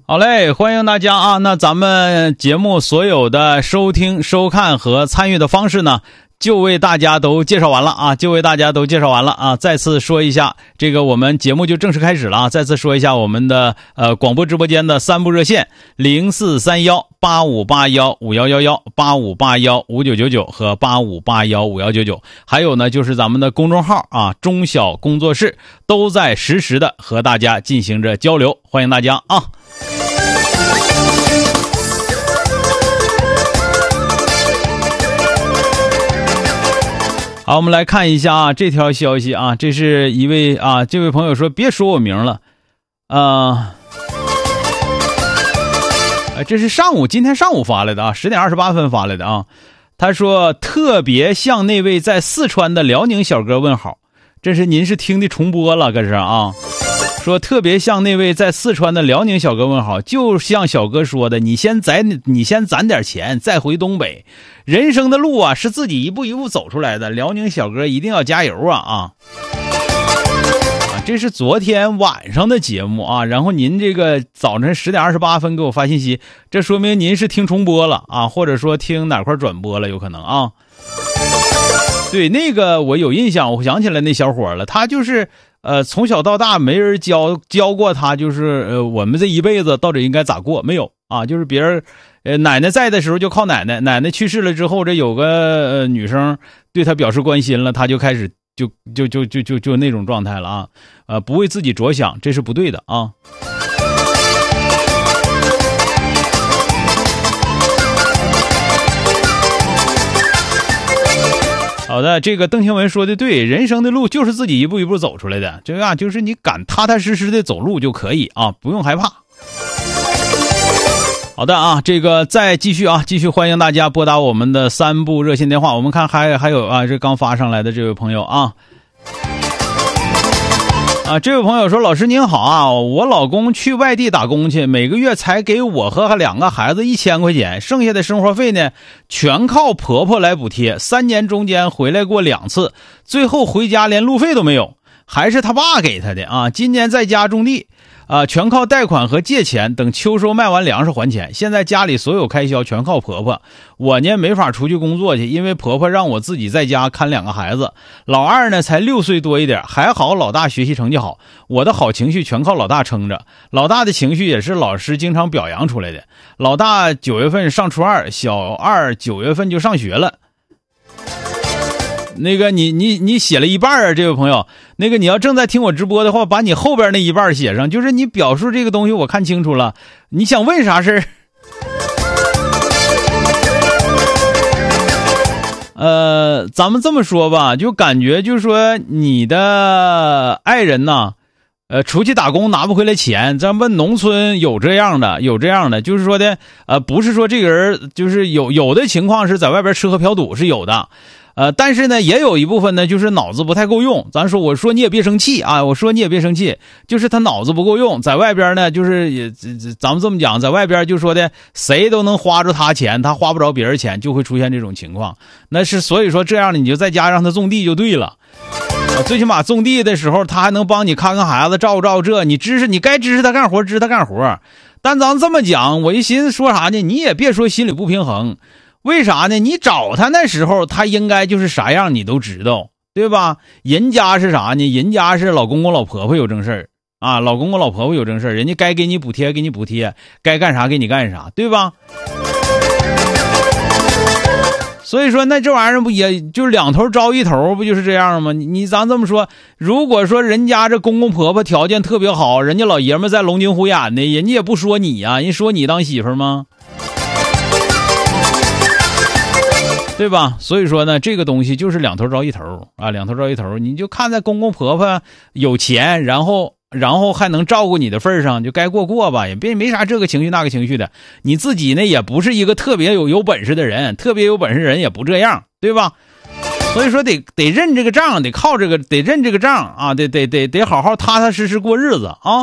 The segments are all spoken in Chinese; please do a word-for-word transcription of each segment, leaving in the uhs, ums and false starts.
好嘞，欢迎大家啊！那咱们节目所有的收听、收看和参与的方式呢，就为大家都介绍完了啊，就为大家都介绍完了啊！再次说一下，这个我们节目就正式开始了啊！再次说一下我们的呃广播直播间的三部热线零四三幺八五八幺五幺幺幺、八五八幺五九九九和八五八幺五幺九九，还有呢就是咱们的公众号啊，中小工作室都在实时的和大家进行着交流，欢迎大家啊！好，我们来看一下啊，这条消息啊，这是一位啊，这位朋友说别说我名了，啊、呃，这是上午今天上午发来的啊，十点二十八分发来的啊。他说特别向那位在四川的辽宁小哥问好，这是您是听的重播了，可是啊。说特别向那位在四川的辽宁小哥问好，就像小哥说的，你先攒你先攒点钱再回东北，人生的路啊是自己一步一步走出来的，辽宁小哥一定要加油啊啊！啊，这是昨天晚上的节目啊，然后您这个早晨十点二十八分给我发信息，这说明您是听重播了啊，或者说听哪块转播了，有可能啊。对，那个我有印象，我想起来那小伙了，他就是呃从小到大没人教教过他，就是呃我们这一辈子到底应该咋过，没有啊，就是别人呃奶奶在的时候就靠奶奶，奶奶去世了之后，这有个呃女生对他表示关心了，他就开始就就就就就就那种状态了啊，呃不为自己着想，这是不对的啊。好的，这个邓清文说的对，人生的路就是自己一步一步走出来的，这个啊就是你敢踏踏实实的走路就可以啊，不用害怕。好的啊，这个再继续啊，继续欢迎大家拨打我们的三部热线电话，我们看还还有啊，这刚发上来的这位朋友啊。啊，这位朋友说，老师您好啊，我老公去外地打工去，每个月才给我和两个孩子一千块钱，剩下的生活费呢全靠婆婆来补贴，三年中间回来过两次，最后回家连路费都没有，还是他爸给他的啊。今年在家种地啊，全靠贷款和借钱，等秋收卖完粮食还钱。现在家里所有开销全靠婆婆，我呢没法出去工作去，因为婆婆让我自己在家看两个孩子。老二呢才六岁多一点，还好老大学习成绩好，我的好情绪全靠老大撑着。老大的情绪也是老师经常表扬出来的。老大九月份上初二，小二九月份就上学了。那个你你你写了一半啊，这位朋友，那个你要正在听我直播的话，把你后边那一半写上，就是你表述这个东西我看清楚了，你想问啥事儿？呃，咱们这么说吧，就感觉就是说你的爱人呐，呃，出去打工拿不回来钱，咱们农村有这样的，有这样的，就是说的，呃，不是说这个人就是有有的情况是在外边吃喝嫖赌是有的。呃，但是呢，也有一部分呢，就是脑子不太够用。咱说，我说你也别生气啊，我说你也别生气，就是他脑子不够用，在外边呢，就是也咱们这么讲，在外边就说的谁都能花着他钱，他花不着别人钱，就会出现这种情况。那是所以说这样的，你就在家让他种地就对了。啊，最起码种地的时候，他还能帮你看看孩子，照顾照顾这，你支持你该支持他干活，支持他干活。但咱这么讲，我一寻思说啥呢？你也别说心里不平衡。为啥呢？你找他那时候他应该就是啥样你都知道，对吧？人家是啥呢？人家是老公公老婆婆有正事儿啊，老公公老婆婆有正事儿，人家该给你补贴给你补贴，该干啥给你干啥，对吧？所以说那这玩意儿不也就是两头招一头，不就是这样吗？你你咱这么说，如果说人家这公公婆婆条件特别好，人家老爷们在龙精虎眼的，人家也不说你呀、啊，人说你当媳妇吗？对吧？所以说呢，这个东西就是两头招一头啊，两头招一头，你就看在公公婆婆有钱，然后然后还能照顾你的份上，就该过过吧，也别没啥这个情绪那个情绪的。你自己呢也不是一个特别有有本事的人，特别有本事的人也不这样，对吧？所以说得得认这个账，得靠这个，得认这个账啊，得得得得好好踏踏实实过日子啊。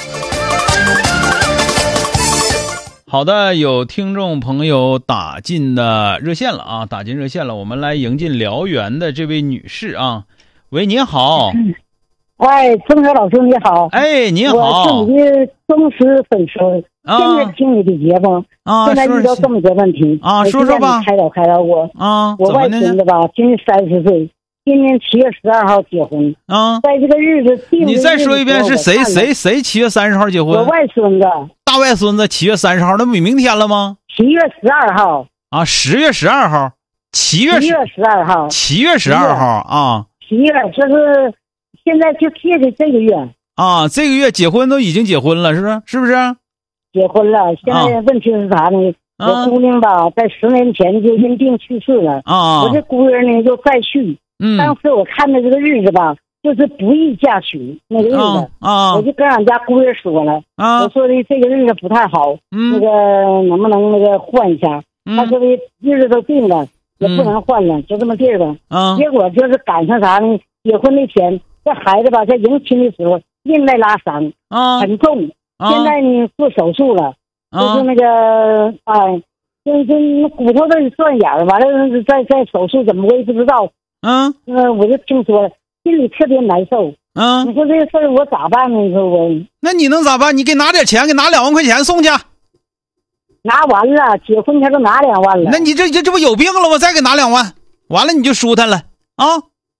好的，有听众朋友打进的热线了啊，打进热线了，我们来迎进辽源的这位女士啊。喂，您好。 哎，钟晓老师你好。 哎，你好。 我是你的忠实粉丝， 啊、 天天听你的节目。 啊， 现在遇到这么个问题啊，说说吧， 开导开导我。 啊， 我外孙子吧，今年三十岁，今年七月十二号结婚。 啊， 在这个日子定。 你再说一遍，是谁谁谁七月三十号结婚？ 我外孙子。 大外孙子七月三十号，那不明天了吗？ 七月十二号。 啊，十月十二号，七月七月十二号， 七月十二号啊。 七月就是现在就借的这个月。 啊，这个月结婚都已经结婚了，是不是？是不是？ 结婚了，现在问题是啥呢？啊、我姑娘吧，在十年前就因病去世了。 啊， 我这姑爷呢就再续。 嗯， 当时我看的这个日子吧，就是不宜嫁娶那个日子。 啊， 我就跟俺家姑爷说了。啊，我说的这个日子不太好。嗯，那个能不能那个换一下？嗯、他说的日子都定了，也不能换了，嗯、就这么地儿吧。啊，结果就是赶上啥呢？结婚那天，这孩子吧，在迎亲的时候韧带拉伤，啊，很重。啊、现在呢做手术了，啊、就是那个哎，就就骨头都断眼儿，完了再再手术怎么我也不知道。嗯，呃，我就听说了，心里特别难受。嗯，你说这个事儿我咋办呢？你说我， 那你能咋办？你给拿点钱，给拿两万块钱送去。 拿完了，结婚前都拿两万了。 那你这这这不有病了吗？再给拿两万，完了你就舒坦了啊。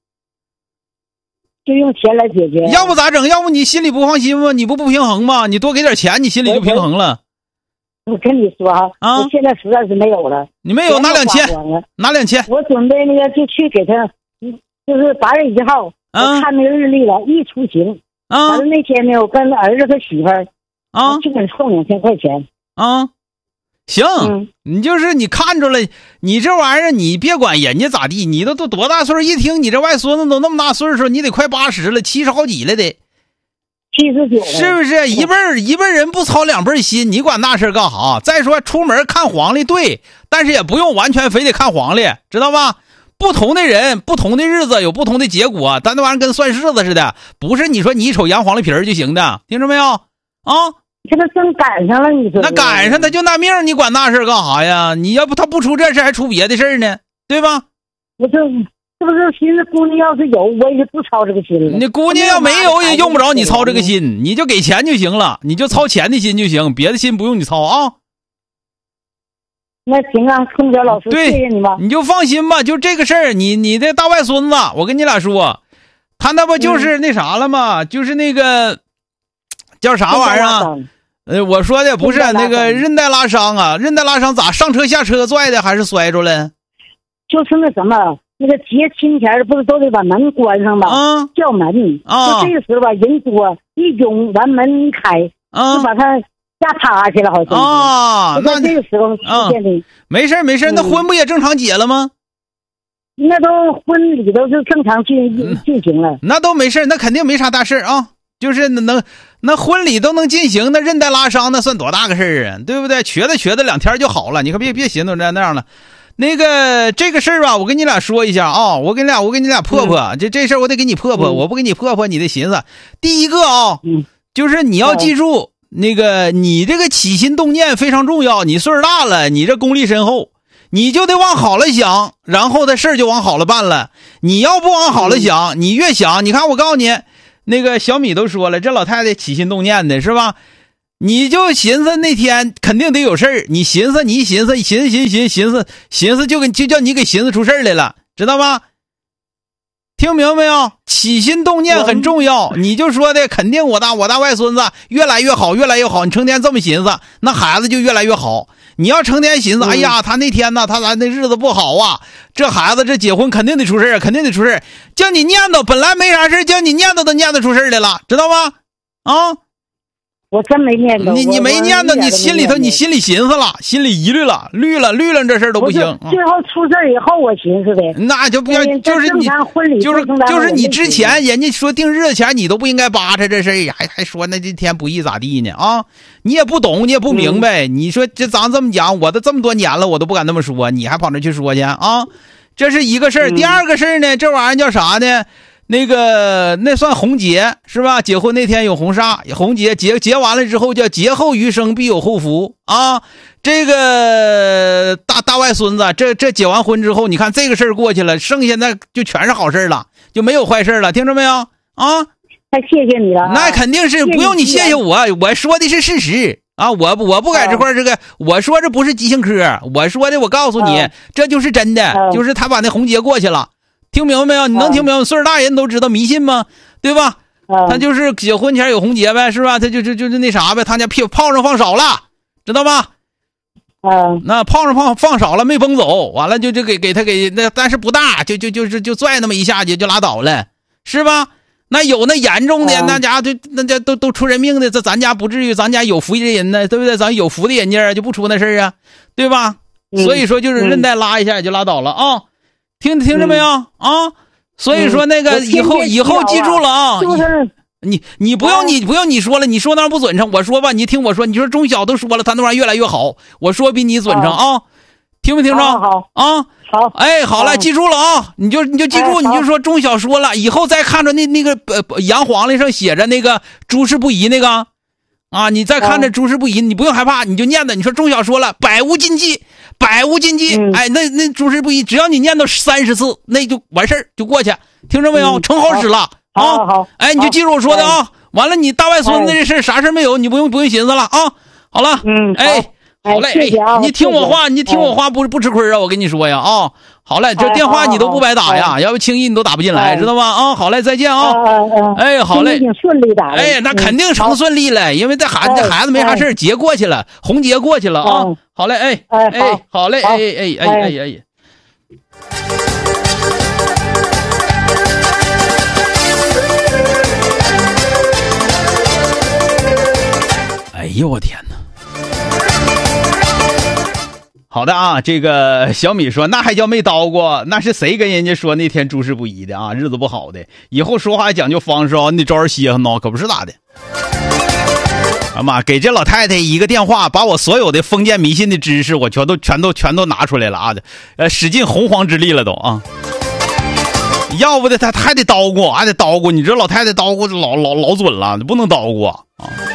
就用钱来解决， 要不咋整？要不你心里不放心吗？你不不平衡吗？你多给点钱，你心里就平衡了。 我跟你说哈，啊，我现在实在是没有了。 你没有拿两千，拿两千。 我准备那个就去给他，就是八月一号，啊、我看那个日历了，一出行。啊，完了那天呢，我跟儿子他媳妇儿，啊，就给送两千块钱。 啊。行，嗯、你就是你看着了，你这玩意儿你别管人家咋地，你都都多大岁数？一听你这外孙子都那么大岁数，你得快八十了，七十好几了得， 七十九， 是不是？一辈儿一辈人不操两辈心，你管那事干啥？再说出门看黄历对，但是也不用完全非得看黄历，知道吧？不同的人，不同的日子有不同的结果，但那玩意儿跟算式子似的，不是你说你一瞅阳黄历皮儿就行的，听着没有？啊。 这个真赶上了，你说那赶上他就那命，你管那事干啥呀？你要不他不出这事，还出别的事呢，对吧？ 我这是不是寻思姑娘要是有，我也不操这个心了。 你姑娘要没有，也用不着你操这个心，你就给钱就行了，你就操钱的心就行，别的心不用你操啊。 那行啊，空调老师，谢谢你吧。 你就放心吧，就这个事儿，你你的大外孙子，我跟你俩说，他那不就是那啥了吗？嗯、就是那个叫啥玩意儿啊？呃，我说的不是那个韧带拉伤啊，韧带拉伤咋上车下车拽的，还是摔着了？ 就是那什么，那个结亲前不是都得把门关上吗？啊，叫门啊，就这个时候吧，人多一涌，完门一开，啊，就把他吓趴下了，好像啊。 那这个时候出现的，啊、 没事没事，那婚不也正常结了吗？ 嗯、那都婚礼都是正常进进行了， 那都没事，那肯定没啥大事啊。就是能那婚礼都能进行，那韧带拉伤那算多大个事儿啊，对不对？瘸的瘸的两天就好了，你可别别寻思那那样了。那个这个事儿吧，我跟你俩说一下啊，我跟你俩我跟你俩破破，嗯、这这事儿我得给你破破，嗯、我不给你破破，你得寻思。第一个啊，嗯、就是你要记住，嗯、那个你这个起心动念非常重要。你岁数大了，你这功力深厚，你就得往好了想，然后的事儿就往好了办了。你要不往好了想，嗯、你越想，你看我告诉你。那个小米都说了，这老太太起心动念的是吧？你就寻思那天肯定得有事儿，你寻思你一寻思寻思寻思寻思寻思寻思就给就叫你给寻思出事儿来了，知道吗？听明白没有？起心动念很重要，你就说的肯定我大我大外孙子越来越好越来越好，你成天这么寻思，那孩子就越来越好。你要成天寻思，哎呀，他那天呢，他咱那日子不好啊，这孩子这结婚肯定得出事儿，肯定得出事儿。叫你念叨，本来没啥事，叫你念叨都念叨出事儿来了，知道吗？啊， 我真没念叨。 你你没念叨，你心里头你心里寻思了，心里疑虑了，虑了虑了，这事儿都不行。 最后出事儿以后，我寻思的。 那就不要，就是你就是就是你之前人家说定日子前，你都不应该扒扯这事儿，还还说那这天不易咋地呢啊？你也不懂，你也不明白。嗯、你说这咱这么讲，我都这么多年了，我都不敢那么说，你还跑那去说去啊？这是一个事儿。嗯、第二个事儿呢，这玩意儿叫啥呢？那个那算红结是吧？结婚那天有红纱，红结结结完了之后叫劫后余生必有后福啊。这个大大外孙子，这这结完婚之后，你看这个事儿过去了，剩下那就全是好事了，就没有坏事了，听着没有啊？ 太谢谢你了、啊。 那肯定是不用你谢谢我，我说的是事实啊，我我不在这块这个、啊，我说这不是急性科，我说的我告诉你、啊，这就是真的、啊，就是他把那红结过去了，听明白没有？你能听明白？岁数大人都知道迷信吗？对吧？啊、他就是结婚前有红结呗，是吧？他就就就是那啥呗，他家屁炮上放少了，知道吧？ 啊， 那炮上放放少了没崩走，完了就就给给他给那，但是不大，就就就是就拽那么一下就就拉倒了，是吧？那有那严重的，那家就那家都都出人命的，这咱家不至于，咱家有福的人呢，对不对？咱有福的人家就不出那事儿啊，对吧？嗯、所以说就是韧带拉一下也就拉倒了啊，听听着没有、嗯、啊？所以说那个以后、嗯、以后记住了啊。你你不用你不用你说了，你说那不准成，我说吧，你听我说，你说中小都说了，他那玩意儿越来越好，我说比你准成啊，听没听着？ 好啊， 好， 哎，好了，记住了啊，你就你就记住，你就说中小说了，以后再看着那那个呃洋黄历上写着那个诸事不宜那个啊，你再看着诸事不宜，你不用害怕，你就念的，你说中小说了，百无禁忌，百无禁忌，哎，那那诸事不宜，只要你念到三十次，那就完事儿就过去，听着没有？成好使了。 啊，好，好， 哎，你就记住我说的啊！完了，你大外孙子这事啥事没有，你不用不用寻思了啊！好了， 嗯， 哎，好嘞， 谢谢啊！ 你听我话，你听我话，不不吃亏啊！我跟你说呀，啊，好嘞，这电话你都不白打呀，要不轻易你都打不进来，知道吗？啊，好嘞，再见啊！哎，好嘞， 挺顺利的。 哎，那肯定成顺利了，因为这孩子这孩子没啥事结过去了，红结过去了啊！好嘞，哎哎，好嘞，哎哎哎哎哎。哎呦我天哪！好的啊，这个小米说那还叫没叨过，那是谁跟人家说那天诸事不宜的啊，日子不好的，以后说话讲究方式啊，你得招人稀罕呢，可不是咋的。啊妈，给这老太太一个电话，把我所有的封建迷信的知识我全都全都全都拿出来了啊，呃，使尽洪荒之力了都啊。要不的他还得叨咕，还得叨咕，你这老太太叨咕老老老准了，不能叨咕啊。